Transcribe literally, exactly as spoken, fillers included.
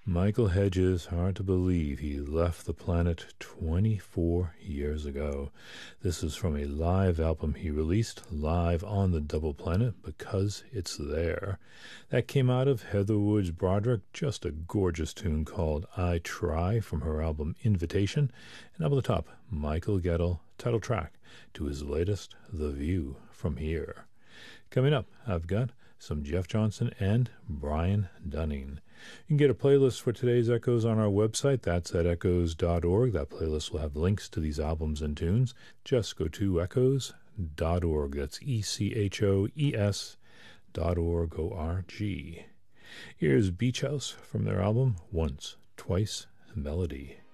Michael Hedges, hard to believe he left the planet twenty-four years ago. This is from a live album he released live on the Double Planet, Because It's There. That came out of Heather Woods Broderick, just a gorgeous tune called I Try from her album Invitation. And up at the top, Michael Gettle, title track to his latest, The View from Here. Coming up, I've got some Jeff Johnson and Brian Dunning. You can get a playlist for today's Echoes on our website. That's at echoes dot org. That playlist will have links to these albums and tunes. Just go to echoes dot org. That's E C H O E S dot org, O R G. Here's Beach House from their album Once, Twice, Melody.